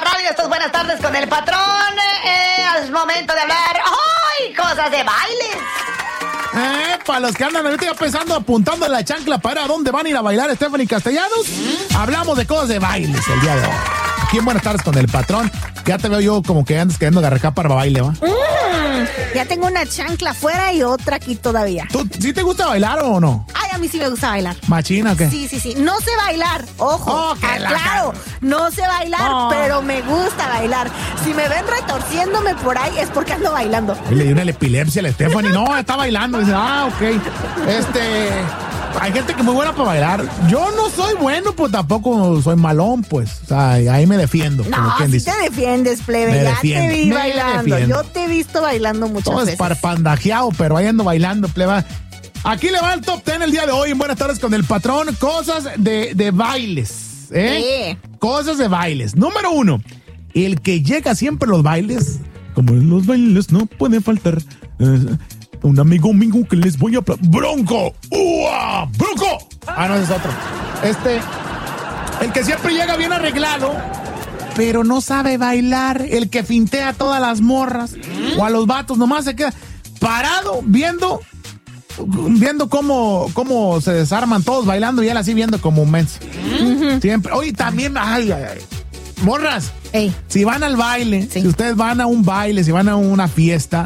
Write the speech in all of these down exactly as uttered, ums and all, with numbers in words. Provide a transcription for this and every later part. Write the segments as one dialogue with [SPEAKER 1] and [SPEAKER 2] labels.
[SPEAKER 1] radio. Esto es Buenas Tardes con el Patrón. Eh, es momento de hablar. ¡Ay! Cosas de bailes.
[SPEAKER 2] Eh, para los que andan ahorita pensando, apuntando la chancla para ver a dónde van a ir a bailar Stephanie Castellanos, ¿Mm? Hablamos de cosas de bailes el día de hoy. Aquí en Buenas Tardes con el Patrón. Ya te veo yo como que andas queriendo agarrar acá para baile, ¿va?
[SPEAKER 3] Mm, ya tengo una chancla afuera y otra aquí todavía.
[SPEAKER 2] ¿Tú sí te gusta bailar o no?
[SPEAKER 3] Ay, a mí sí me gusta bailar.
[SPEAKER 2] ¿Machina o qué?
[SPEAKER 3] Sí, sí, sí. No sé bailar, ojo.
[SPEAKER 2] Oh,
[SPEAKER 3] ah, claro, no sé bailar, oh. pero me gusta bailar. Si me ven retorciéndome por ahí es porque ando bailando.
[SPEAKER 2] Y le dio una epilepsia a la Stephanie. No, está bailando. Dice, ah, ok. Este... Hay gente que es muy buena para bailar. Yo no soy bueno, pues tampoco soy malón, pues. O sea, ahí me defiendo.
[SPEAKER 3] No, si dice. Te defiendes, plebe. Me ya defiendo. Te vi me bailando. Defiendo. Yo te he visto bailando muchas
[SPEAKER 2] Todo
[SPEAKER 3] veces.
[SPEAKER 2] Es parpandajeado, pero ahí ando bailando, plebe. Aquí le va el top ten el día de hoy en Buenas Tardes con el Patrón. Cosas de, de bailes. ¿eh? Sí. Cosas de bailes. Número uno. El que llega siempre a los bailes. Como en los bailes no puede faltar... Uh, un amigo mío que les voy a... Pl- ¡Bronco! ¡Ua! ¡Bronco! Ah, no, ese es otro. Este... El que siempre llega bien arreglado, pero no sabe bailar. El que fintea a todas las morras ¿Mm? o a los vatos. Nomás se queda parado viendo... Viendo cómo, cómo se desarman todos bailando y él así viendo como un menso. ¿Mm? Siempre. Oye, también... Ay, ay, ay. Morras.
[SPEAKER 3] Ey.
[SPEAKER 2] Si van al baile,
[SPEAKER 3] sí.
[SPEAKER 2] si ustedes van a un baile, si van a una fiesta...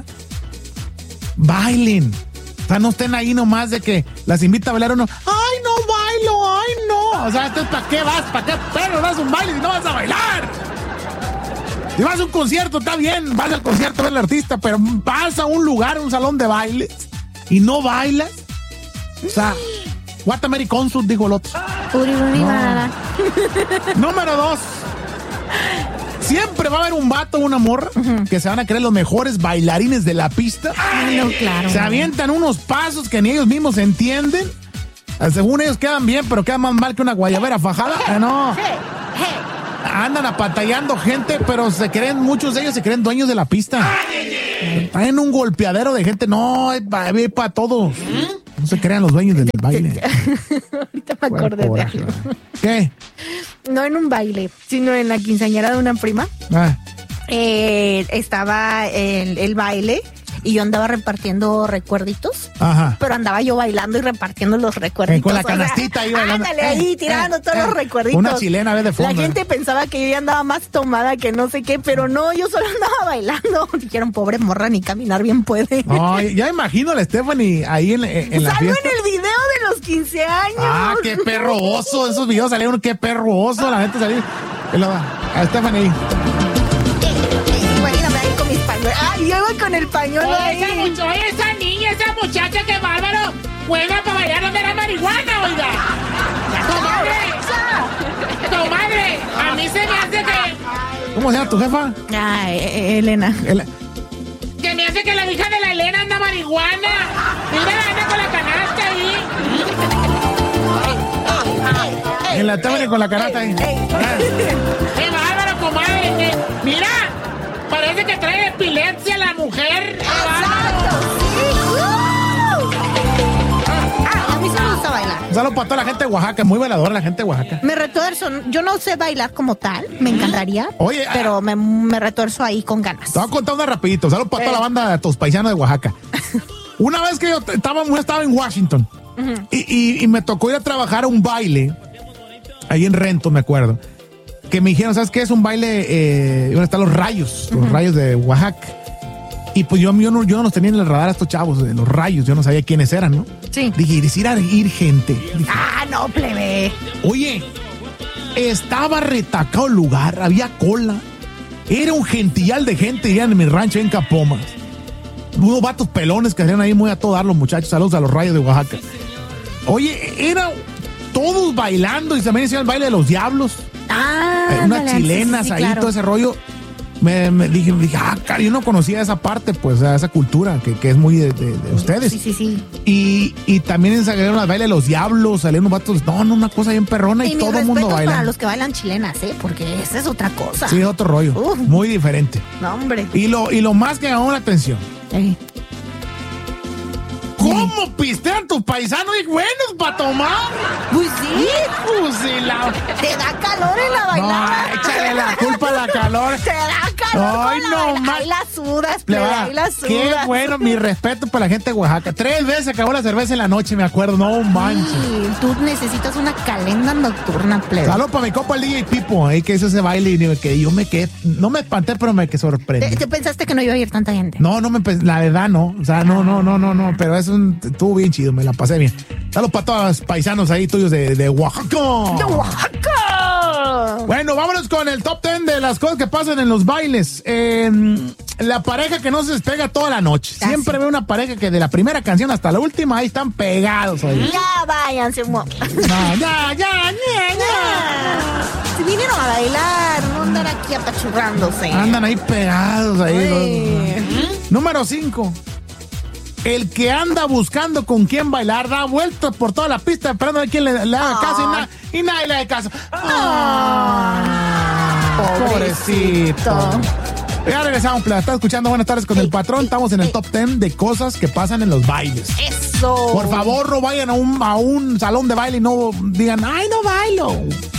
[SPEAKER 2] Bailen. O sea, no estén ahí nomás de que las invita a bailar uno. ¡Ay, no bailo! ¡Ay, no! O sea, entonces, ¿para qué vas? ¿Para qué perro vas a un baile si no vas a bailar? Si vas a un concierto, está bien. Vas al concierto a ver al artista, pero vas a un lugar, un salón de bailes y no bailas. O sea, Guatemala Consult, dijo el otro.
[SPEAKER 3] No.
[SPEAKER 2] Número dos. Siempre va a haber un vato o una morra uh-huh. que se van a creer los mejores bailarines de la pista.
[SPEAKER 3] Ay, no, claro.
[SPEAKER 2] Se avientan unos pasos que ni ellos mismos entienden. Según ellos quedan bien, pero quedan más mal que una guayabera fajada. Eh, no. Andan apantallando gente, pero se creen, muchos de ellos se creen dueños de la pista. Están en un golpeadero de gente. No, es para pa todos. No se crean los dueños del baile.
[SPEAKER 3] Ahorita me acordé de algo.
[SPEAKER 2] ¿Qué?
[SPEAKER 3] No en un baile, sino en la quinceañera de una prima.
[SPEAKER 2] Ah.
[SPEAKER 3] Eh, estaba el, el baile y yo andaba repartiendo recuerditos.
[SPEAKER 2] Ajá.
[SPEAKER 3] Pero andaba yo bailando y repartiendo los recuerditos.
[SPEAKER 2] Eh, con la canastita ahí bailando.
[SPEAKER 3] Ándale, ahí
[SPEAKER 2] eh,
[SPEAKER 3] tirando
[SPEAKER 2] eh,
[SPEAKER 3] todos
[SPEAKER 2] eh,
[SPEAKER 3] los recuerditos.
[SPEAKER 2] Una chilena a ver de fondo.
[SPEAKER 3] La gente pensaba que yo ya andaba más tomada que no sé qué, pero no, yo solo andaba bailando. Dijeron, pobre morra, ni caminar bien puede.
[SPEAKER 2] No, ya imagino a la Stephanie ahí en, en la
[SPEAKER 3] Salgo
[SPEAKER 2] fiesta.
[SPEAKER 3] en el video de los quince años.
[SPEAKER 2] Ah, qué perro oso. Esos videos salieron, qué perro oso. La gente salió. A Stephanie ahí.
[SPEAKER 3] Imagíname ahí con mis pañuelos. Ay, yo voy con el pañuelo
[SPEAKER 4] oye,
[SPEAKER 3] ahí.
[SPEAKER 4] Esa, much- oye, esa niña, esa muchacha, qué bárbaro. Juega para bailar donde la marihuana, oiga. Comadre. Comadre, a mí se me hace que...
[SPEAKER 2] ¿Cómo se llama tu jefa?
[SPEAKER 3] Ay, eh, Elena.
[SPEAKER 2] El...
[SPEAKER 4] Que me hace que la hija de la Elena anda marihuana. Mira, anda con la canasta ahí.
[SPEAKER 2] En la Stephanie con la canasta ahí.
[SPEAKER 4] Qué bárbaro, comadre. Que, mira, parece que trae epilepsia la mujer.
[SPEAKER 3] Exacto, sí. Uh. Ah, a mí sí me gusta bailar.
[SPEAKER 2] Un saludo para toda la gente de Oaxaca, muy bailadora la gente de Oaxaca.
[SPEAKER 3] Me retuerzo, yo no sé bailar como tal, me encantaría.
[SPEAKER 2] Oye,
[SPEAKER 3] pero ah, me, me retuerzo ahí con ganas.
[SPEAKER 2] Te voy a contar una rapidito. Saludos para eh. toda la banda de tus paisanos de Oaxaca. Una vez que yo estaba, estaba en Washington uh-huh. y, y, y me tocó ir a trabajar a un baile ahí en Renton, me acuerdo, que me dijeron, ¿sabes qué? Es un baile eh, donde están los rayos, los uh-huh. rayos de Oaxaca. Y pues yo, yo, no, yo no los tenía en el radar a estos chavos, de los rayos, yo no sabía quiénes eran, ¿no?
[SPEAKER 3] Sí.
[SPEAKER 2] Dije, ir a ir gente. Dije,
[SPEAKER 3] ah, no, plebe.
[SPEAKER 2] Oye, estaba retacado el lugar, había cola, era un gentillal de gente, ya en mi rancho en Capomas. Unos vatos pelones que hacían ahí muy a todo dar los muchachos, saludos a los rayos de Oaxaca. Oye, era todos bailando y también hicieron el baile de los diablos.
[SPEAKER 3] Ah,
[SPEAKER 2] eh, unas
[SPEAKER 3] dale,
[SPEAKER 2] chilenas
[SPEAKER 3] sí, sí,
[SPEAKER 2] ahí,
[SPEAKER 3] claro.
[SPEAKER 2] todo ese rollo. Me, me dije, dije, ah, cara, yo no conocía esa parte, pues, esa cultura que, que es muy de, de, de ustedes.
[SPEAKER 3] Sí, sí, sí.
[SPEAKER 2] Y, y también salieron las bailes de los diablos, salieron unos vatos, no, no, una cosa bien perrona y,
[SPEAKER 3] y
[SPEAKER 2] todo el mundo baila.
[SPEAKER 3] Para los que bailan chilenas, ¿eh? Porque esa es otra cosa.
[SPEAKER 2] Sí, otro rollo,
[SPEAKER 3] Uf.
[SPEAKER 2] muy diferente.
[SPEAKER 3] No, hombre.
[SPEAKER 2] Y lo, y lo más que llamó la atención.
[SPEAKER 3] Ey.
[SPEAKER 2] ¿Cómo ¿Cómo pistean tus paisanos y buenos para tomar?
[SPEAKER 3] Pues sí.
[SPEAKER 2] Pues sí, la...
[SPEAKER 3] Te da calor en la bailada.
[SPEAKER 2] No, échale la culpa a la calor.
[SPEAKER 3] Te da calor.
[SPEAKER 2] Ay,
[SPEAKER 3] con la
[SPEAKER 2] no,
[SPEAKER 3] baila-
[SPEAKER 2] ma-
[SPEAKER 3] Ahí la sudas,
[SPEAKER 2] Le
[SPEAKER 3] plebe,
[SPEAKER 2] va.
[SPEAKER 3] ahí la sudas.
[SPEAKER 2] Qué bueno, mi respeto para la gente de Oaxaca. Tres veces se acabó la cerveza en la noche, me acuerdo. No manches.
[SPEAKER 3] Sí, tú necesitas una calenda nocturna, plebe.
[SPEAKER 2] Saludos para mi compa el D J Pipo, ahí que hizo ese baile y que yo me quedé, no me espanté, pero me quedé sorprendido.
[SPEAKER 3] ¿Te, te pensaste que no iba a ir tanta gente?
[SPEAKER 2] No, no me pe- la verdad no, o sea, no, no, no, no, no, pero es un, estuvo bien chido, me la pasé bien. Saludos para todos los paisanos ahí tuyos de, de Oaxaca.
[SPEAKER 3] ¡De Oaxaca!
[SPEAKER 2] Bueno, vámonos con el top ten de las cosas que pasan en los bailes. Eh, la pareja que no se despega toda la noche.
[SPEAKER 3] Ah,
[SPEAKER 2] Siempre
[SPEAKER 3] sí.
[SPEAKER 2] veo una pareja que de la primera canción hasta la última ahí están pegados ahí.
[SPEAKER 3] Ya váyanse, mo.
[SPEAKER 2] No, ya, ya, ya, ya.
[SPEAKER 3] Si vinieron a bailar, no andar aquí apachurrándose.
[SPEAKER 2] Andan ahí pegados ahí.
[SPEAKER 3] Ay.
[SPEAKER 2] los- Número cinco. El que anda buscando con quién bailar da vueltas por toda la pista esperando a ver quién le, le haga caso y, na- y nadie le haga caso. Ah, pobrecito. Ya regresamos, plebe. Está escuchando Buenas tardes con el patrón. Estamos en el top ten de cosas que pasan en los bailes.
[SPEAKER 3] Eso.
[SPEAKER 2] Por favor, no vayan a un, a un salón de baile y no digan, ay, no bailo.